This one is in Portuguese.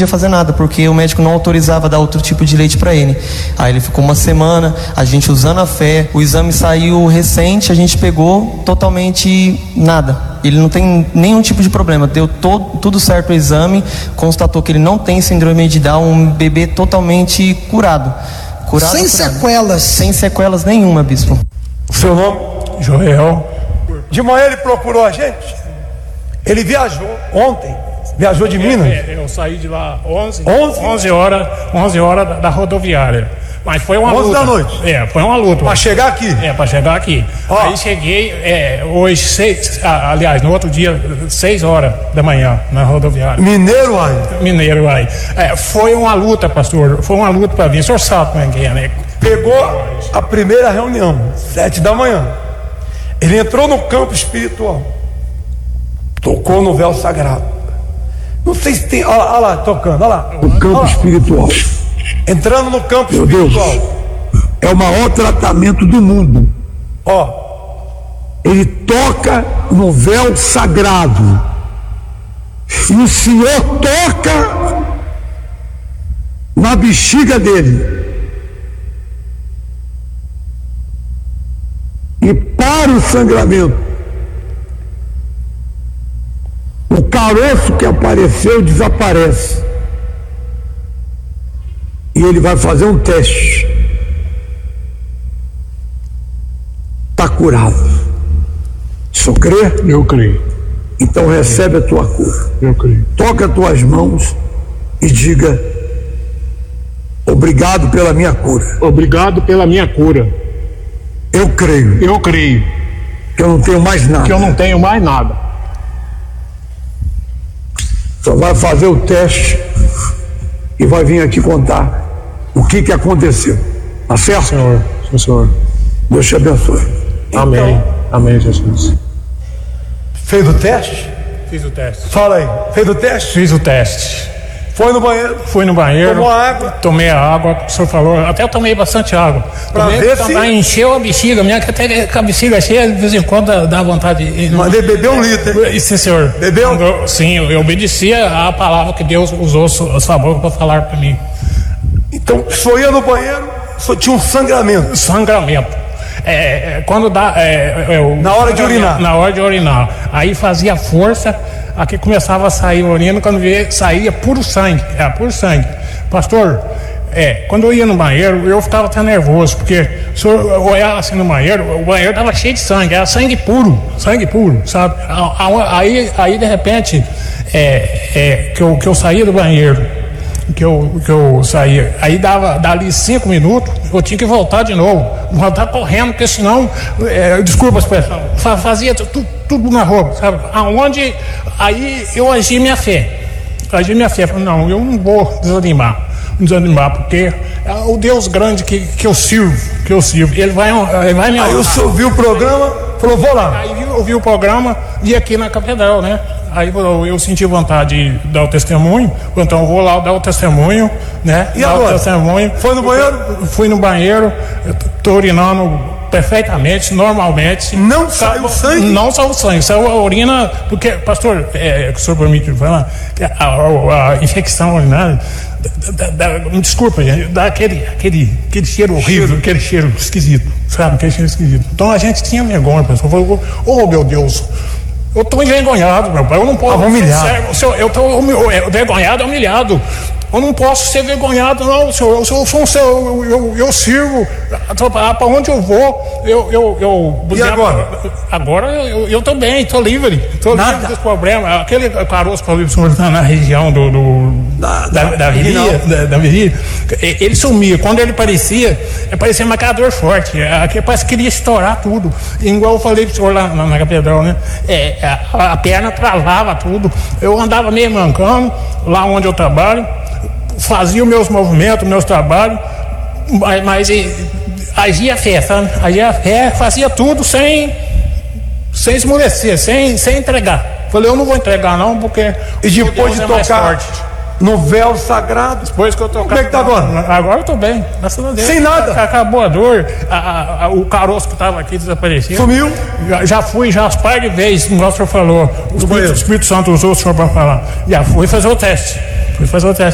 podia fazer nada, porque o médico não autorizava dar outro tipo de leite para ele. Aí ele ficou uma semana, a gente usando a fé, o exame saiu recente, a gente pegou totalmente nada. Ele não tem nenhum tipo de problema, deu tudo certo o exame, constatou que ele não tem síndrome de Down, um bebê totalmente curado. Sem sequelas? Sem sequelas nenhuma, bispo. O seu nome? Joel. De manhã ele procurou a gente. Ele viajou ontem. Viajou de Minas? Eu saí de lá 11 horas da rodoviária. Mas foi uma 11 luta. da noite? Foi uma luta. Pra chegar aqui? Pra chegar aqui. Aí cheguei hoje, aliás, no outro dia, 6 horas da manhã, na rodoviária. Mineiro aí. Foi uma luta, pastor. Foi uma luta pra vir. O senhor sabe como é que é, né? Pegou a primeira reunião, 7 da manhã. Ele entrou no campo espiritual. Tocou no véu sagrado. Não sei se tem. Olha lá, tocando, olha lá. O campo espiritual. Entrando no campo Meu espiritual. Deus, é o maior tratamento do mundo. Ele toca no véu sagrado. E o Senhor toca na bexiga dele. E para o sangramento. O caroço que apareceu desaparece. E ele vai fazer um teste. Está curado. O senhor crê? Eu creio. Então recebe a tua cura. Eu creio. Toca as tuas mãos e diga: obrigado pela minha cura. Obrigado pela minha cura. Eu creio. Eu creio. Que eu não tenho mais nada. Que eu não tenho mais nada. Só vai fazer o teste e vai vir aqui contar o que aconteceu. Tá certo? Senhor. Deus te abençoe. Amém. Amém, Jesus. Fez o teste? Fiz o teste. Fala aí. Fez o teste? Fiz o teste. Foi no banheiro? Fui no banheiro. Tomou água? Tomei a água, o senhor falou. Até eu tomei bastante água. Encheu a bexiga. Minha até com a bexiga cheia, de vez em quando dá vontade de. Mandei beber 1 litro, hein? Sim, senhor. Bebeu? Sim, eu obedecia a palavra que Deus usou a sua boca para falar para mim. Então, o senhor ia no banheiro, só tinha um sangramento. Sangramento. Quando dá. Na hora de urinar. Na hora de urinar. Aí fazia força, aqui começava a sair o urina, quando via, saía puro sangue. Puro sangue. Pastor, quando eu ia no banheiro, eu ficava até nervoso, porque se eu olhava assim no banheiro, o banheiro estava cheio de sangue, era sangue puro, sabe? Aí de repente, que eu saía do banheiro. Que eu saía, aí dali 5 minutos, eu tinha que voltar de novo, voltar correndo, porque senão, desculpa a expressão, fazia tudo na roupa, sabe? Aí eu agi minha fé, falei, não, eu não vou desanimar, porque é o Deus grande que eu sirvo, ele vai me honrar. Aí o senhor viu o programa, falou, vou lá. Aí eu vi o programa e aqui na catedral, né? Aí eu senti vontade de dar o testemunho, então eu vou lá dar o testemunho, né? E agora? Foi no banheiro? Fui no banheiro, tô urinando perfeitamente, normalmente. Não saiu sangue? Não saiu sangue, saiu a urina, porque, pastor, o senhor permite falar, a infecção urinária, me desculpa, gente, dá aquele cheiro horrível, aquele cheiro esquisito, sabe? Aquele cheiro esquisito. Então a gente tinha vergonha, pessoal, falou, oh meu Deus. Eu estou envergonhado, meu pai. Eu não posso. Humilhado. Eu estou vergonhado, humilhado. Eu não posso ser vergonhado, não, senhor. Eu sou um senhor, eu sirvo. Para onde eu vou, E agora? Agora eu estou bem, estou livre. Estou livre desse problema. Aquele caroço que o senhor está na região da virilha, ele sumia. Quando ele parecia marcador forte. Parece que queria estourar tudo. Igual eu falei para o senhor lá na catedral, né? A perna travava tudo. Eu andava meio mancando, lá onde eu trabalho. Fazia os meus movimentos, meus trabalhos, mas agia a fé, sabe? Agia a fé, fazia tudo sem esmorecer, sem entregar. Falei, eu não vou entregar não, porque e depois de tocar no véu sagrado, depois que eu tocar, como é que tá agora? Agora eu tô bem, graças a Deus. Sem nada? Acabou a dor, o caroço que estava aqui desapareceu. Sumiu? Já fui as par de vezes, como o senhor falou, o Espírito Santo usou o senhor para falar. Já fui fazer o teste.